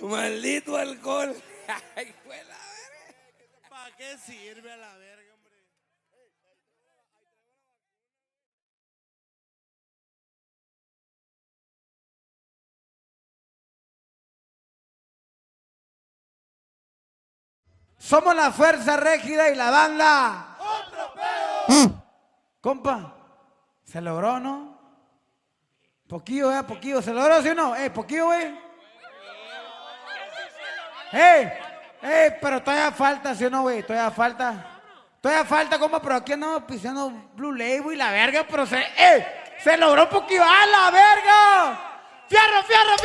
Maldito alcohol. Ay, fue la verga. ¿Para qué sirve a la verga, hombre? Somos la Fuerza Régida y la banda. ¡Otro pedo! Compa, ¿se logró, no? Poquillo, poquillo. ¿Se logró, sí o no? Poquillo, pero todavía falta, ¿sí o no, güey? Todavía falta. Todavía falta, compa, pero aquí andamos pisando Blue Label y la verga, pero se logró poquillo. ¡A la verga! ¡Fierro, fierro, fierro!